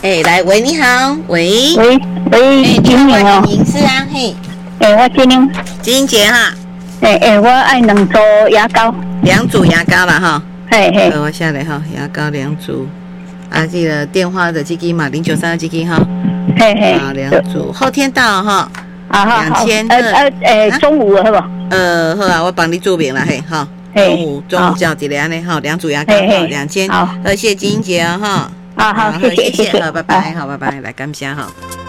来，喂，你好，喂， 今年哦， 是啊，嘿， 我今年金姐哈， 我爱2组牙膏 ，2组牙膏啦哈， 嘿， 我下来哈，牙膏2组，这个电话的这个嘛，0932这个哈， 嘿 ，2组，后天到哈，2000， 中午好不？ 好啊，我帮你注明了嘿哈，中午叫一个呢哈，2组牙膏哈，2000，谢金姐哈。 好，谢谢， 好，拜拜，好，拜拜，来感谢哈。